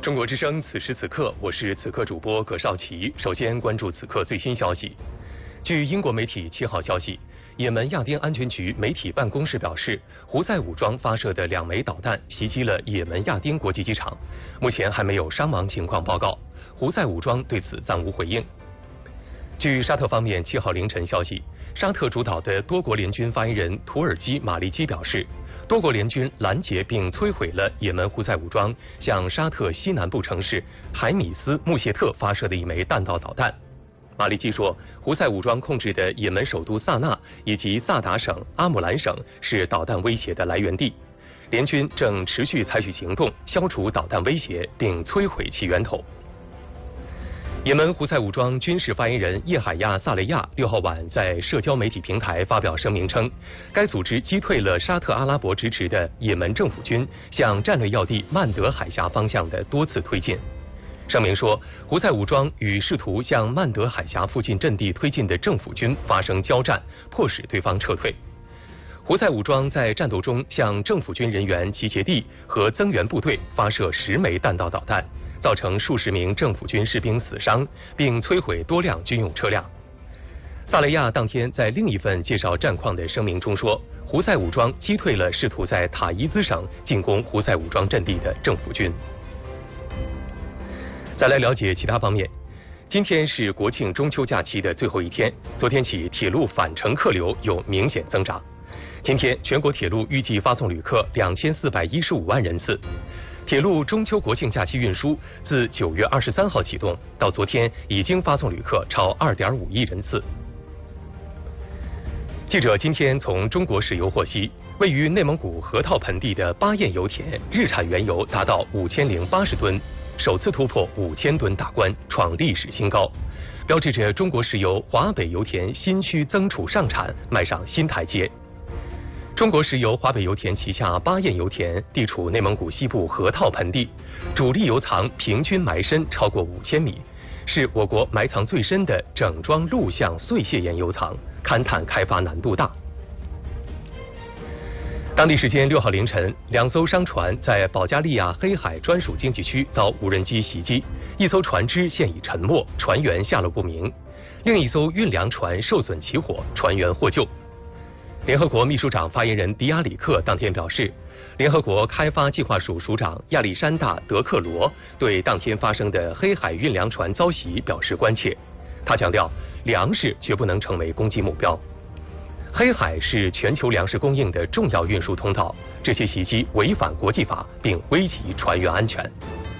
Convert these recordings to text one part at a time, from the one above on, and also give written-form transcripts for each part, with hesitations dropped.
中国之声，此时此刻，我是此刻主播葛少奇。首先关注此刻最新消息。据英国媒体7号消息，也门亚丁安全局媒体办公室表示，胡塞武装发射的2枚导弹袭击了也门亚丁国际机场，目前还没有伤亡情况报告。胡塞武装对此暂无回应。据沙特方面7号凌晨消息，沙特主导的多国联军发言人土耳其马利基表示，多国联军拦截并摧毁了也门胡塞武装向沙特西南部城市海米斯穆谢特发射的1枚弹道导弹。马利基说，胡塞武装控制的也门首都萨那以及萨达省、阿姆兰省是导弹威胁的来源地，联军正持续采取行动消除导弹威胁并摧毁其源头。也门胡塞武装军事发言人叶海亚·萨雷亚6号晚在社交媒体平台发表声明称，该组织击退了沙特阿拉伯支持的也门政府军向战略要地曼德海峡方向的多次推进。声明说，胡塞武装与试图向曼德海峡附近阵地推进的政府军发生交战，迫使对方撤退。胡塞武装在战斗中向政府军人员集结地和增援部队发射10枚弹道导弹，造成数十名政府军士兵死伤，并摧毁多辆军用车辆。萨雷亚当天在另一份介绍战况的声明中说，胡塞武装击退了试图在塔伊兹省进攻胡塞武装阵地的政府军。再来了解其他方面，今天是国庆中秋假期的最后一天，昨天起铁路返程客流有明显增长。今天全国铁路预计发送旅客2415万人次。铁路中秋国庆假期运输自9月23号启动，到昨天已经发送旅客超2.5亿人次。记者今天从中国石油获悉，位于内蒙古河套盆地的巴彦油田日产原油达到5080吨，首次突破5000吨大关，创历史新高，标志着中国石油华北油田新区增储上产迈上新台阶。中国石油华北油田旗下巴彦油田地处内蒙古西部河套盆地，主力油藏平均埋深超过5000米，是我国埋藏最深的整桩陆相碎屑岩油藏，勘探开发难度大。当地时间6号凌晨，2艘商船在保加利亚黑海专属经济区遭无人机袭击，一艘船只现已沉没，船员下落不明；另一艘运粮船受损起火，船员获救。联合国秘书长发言人迪亚里克当天表示，联合国开发计划署署长亚历山大·德克罗对当天发生的黑海运粮船遭袭表示关切。他强调，粮食绝不能成为攻击目标。黑海是全球粮食供应的重要运输通道，这些袭击违反国际法，并危及船员安全。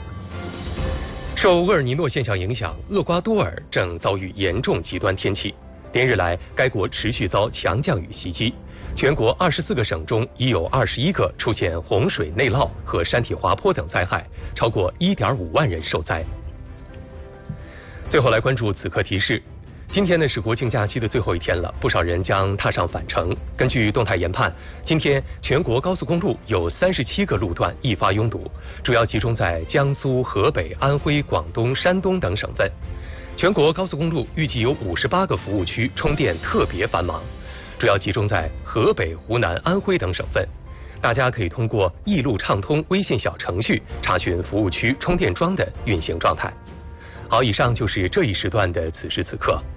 受厄尔尼诺现象影响，厄瓜多尔正遭遇严重极端天气。连日来，该国持续遭强降雨袭击，全国24个省中已有21个出现洪水、内涝和山体滑坡等灾害，超过1.5万人受灾。最后来关注此刻提示。今天呢是国庆假期的最后一天了，不少人将踏上返程。根据动态研判，今天全国高速公路有37个路段易发拥堵，主要集中在江苏、河北、安徽、广东、山东等省份。全国高速公路预计有58个服务区充电特别繁忙，主要集中在河北、湖南、安徽等省份。大家可以通过易路畅通微信小程序查询服务区充电桩的运行状态。好，以上就是这一时段的此时此刻。